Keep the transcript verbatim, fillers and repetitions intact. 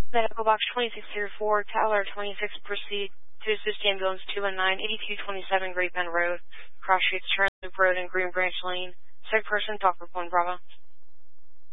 Medical Box twenty-six zero four, Tower twenty-six, proceed to assist ambulance two one nine, eighty-two twenty-seven Great Bend Road, Cross Streets, Turn Loop Road, and Green Branch Lane. Sick person, talk with one Bravo.